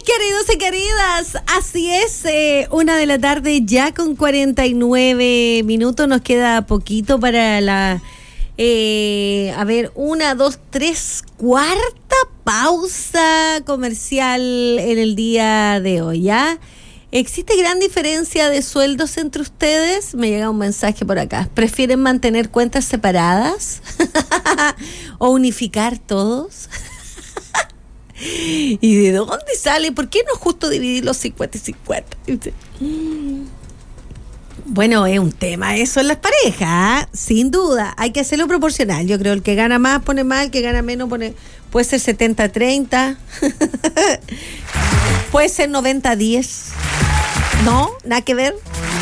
queridos y queridas, así es, 1:00 ya con 49 minutos, nos queda poquito para la, 1, 2, 3, cuarta pausa comercial en el día de hoy, ¿ya? ¿Existe gran diferencia de sueldos entre ustedes? Me llega un mensaje por acá. ¿Prefieren mantener cuentas separadas? ¿O unificar todos? ¿Y de dónde sale? ¿Por qué no es justo dividir los 50 y 50? Bueno, es un tema eso en las parejas, ¿eh? Sin duda. Hay que hacerlo proporcional. Yo creo que el que gana más pone más, el que gana menos pone... Puede ser 70-30. Puede ser 90-10. ¿No? Nada que ver.